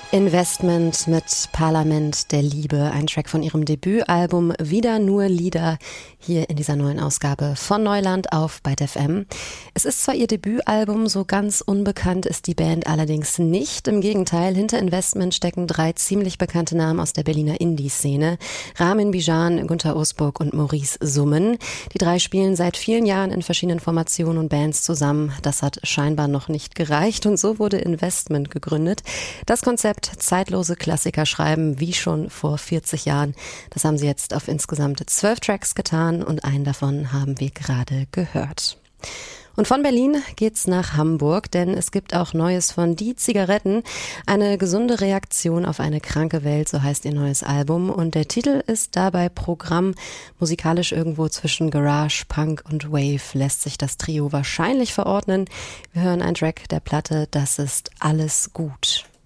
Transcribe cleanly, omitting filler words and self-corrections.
Investment mit Parlament der Liebe, ein Track von ihrem Debütalbum Wieder nur Lieder, hier in dieser neuen Ausgabe von Neuland auf Byte FM. Es ist zwar ihr Debütalbum, so ganz unbekannt ist die Band allerdings nicht. Im Gegenteil, hinter Investment stecken 3 ziemlich bekannte Namen aus der Berliner Indie-Szene. Ramin Bijan, Günter Usburg und Maurice Summen. Die 3 spielen seit vielen Jahren in verschiedenen Formationen und Bands zusammen. Das hat scheinbar noch nicht gereicht und so wurde Investment gegründet. Das Konzept zeitlose Klassiker schreiben, wie schon vor 40 Jahren. Das haben sie jetzt auf insgesamt 12 Tracks getan und einen davon haben wir gerade gehört. Und von Berlin geht's nach Hamburg, denn es gibt auch Neues von Die Zigaretten. Eine gesunde Reaktion auf eine kranke Welt, so heißt ihr neues Album. Und der Titel ist dabei Programm. Musikalisch irgendwo zwischen Garage, Punk und Wave lässt sich das Trio wahrscheinlich verordnen. Wir hören einen Track der Platte, das ist Alles gut.